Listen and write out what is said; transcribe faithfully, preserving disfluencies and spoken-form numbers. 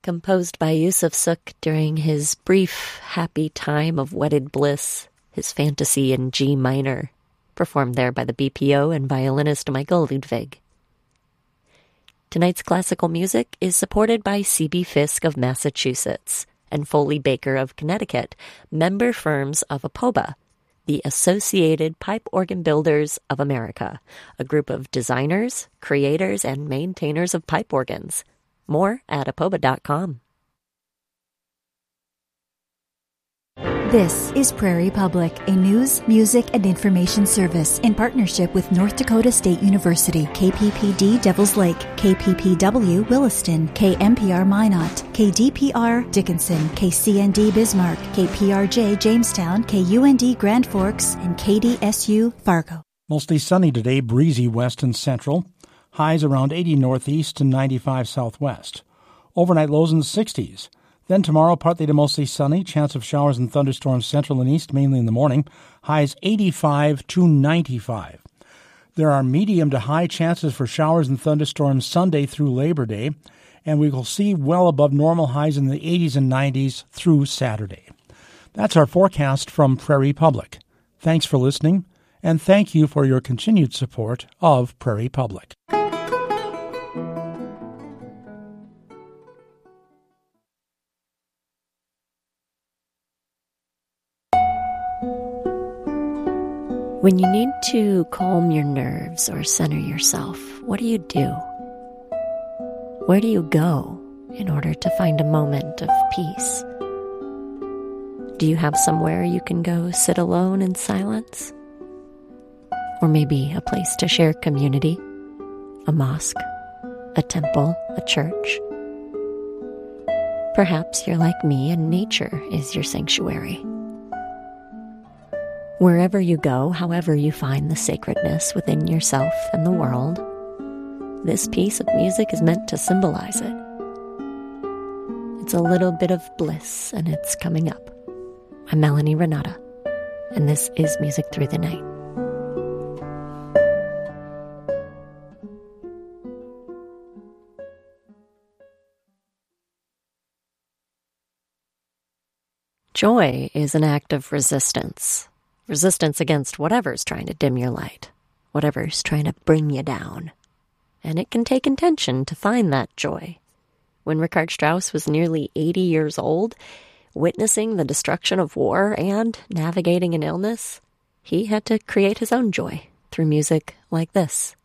composed by Yusuf Suk during his brief, happy time of wedded bliss, his fantasy in G minor, performed there by the B P O and violinist Michael Ludwig. Tonight's classical music is supported by C B Fisk of Massachusetts and Foley Baker of Connecticut, member firms of APOBA, the Associated Pipe Organ Builders of America, a group of designers, creators, and maintainers of pipe organs. More at apoba dot com. This is Prairie Public, a news, music, and information service in partnership with North Dakota State University, K P P D Devils Lake, K P P W Williston, K M P R Minot, K D P R Dickinson, K C N D Bismarck, K P R J Jamestown, K U N D Grand Forks, and K D S U Fargo. Mostly sunny today, breezy west and central. Highs around eighty northeast and ninety-five southwest. Overnight lows in the sixties. Then tomorrow, partly to mostly sunny, chance of showers and thunderstorms central and east, mainly in the morning. Highs eighty-five to ninety-five. There are medium to high chances for showers and thunderstorms Sunday through Labor Day, and we will see well above normal highs in the eighties and nineties through Saturday. That's our forecast from Prairie Public. Thanks for listening, and thank you for your continued support of Prairie Public. When you need to calm your nerves or center yourself, what do you do? Where do you go in order to find a moment of peace? Do you have somewhere you can go sit alone in silence? Or maybe a place to share community, a mosque, a temple, a church. Perhaps you're like me and nature is your sanctuary. Wherever you go, however you find the sacredness within yourself and the world, this piece of music is meant to symbolize it. It's a little bit of bliss, and it's coming up. I'm Melanie Renata, and this is Music Through the Night. Joy is an act of resistance. Resistance against whatever's trying to dim your light, whatever's trying to bring you down. And it can take intention to find that joy. When Richard Strauss was nearly eighty years old, witnessing the destruction of war and navigating an illness, he had to create his own joy through music like this.